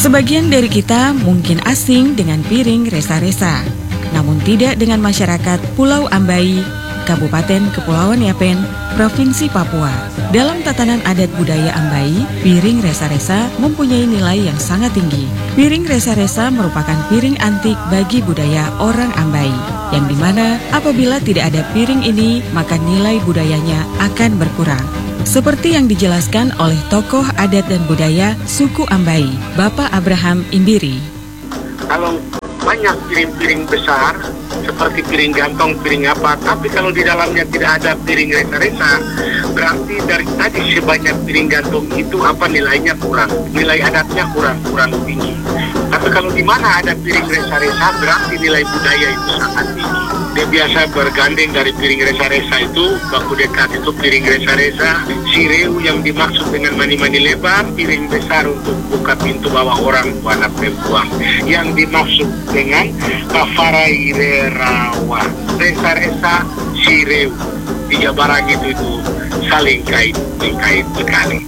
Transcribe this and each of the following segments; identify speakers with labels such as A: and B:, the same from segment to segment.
A: Sebagian dari kita mungkin asing dengan piring resa-resa, namun tidak dengan masyarakat Pulau Ambai, Kabupaten Kepulauan Yapen, Provinsi Papua. Dalam tatanan adat budaya Ambai, piring resa-resa mempunyai nilai yang sangat tinggi. Piring resa-resa merupakan piring antik bagi budaya orang Ambai, yang dimana apabila tidak ada piring ini, maka nilai budayanya akan berkurang. Seperti yang dijelaskan oleh tokoh adat dan budaya suku Ambai, Bapak Abraham Imbiri.
B: Kalau banyak piring-piring besar, seperti piring gantong, piring apa, tapi kalau di dalamnya tidak ada piring resa-resa, berarti dari tadi sebanyak piring gantong itu nilainya kurang, nilai adatnya kurang tinggi. Tapi kalau di mana ada piring resa-resa, berarti nilai budaya itu sangat tinggi. Dia biasa bergandeng dari piring resa-resa itu, baku dekat itu piring resa-resa, sireu yang dimaksud dengan mani-mani lebar, piring besar untuk buka pintu bawa orang anak perempuan, yang dimaksud dengan kafarai rawa, resa-resa, sireu, tiga barang itu saling kait sekali.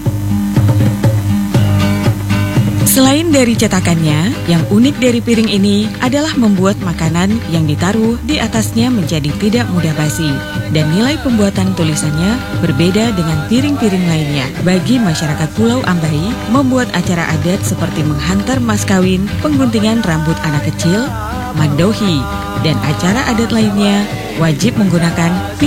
A: Selain dari cetakannya, yang unik dari piring ini adalah membuat makanan yang ditaruh di atasnya menjadi tidak mudah basi. Dan nilai pembuatan tulisannya berbeda dengan piring-piring lainnya. Bagi masyarakat Pulau Ambai, membuat acara adat seperti menghantar mas kawin, pengguntingan rambut anak kecil, mandohi, dan acara adat lainnya wajib menggunakan piring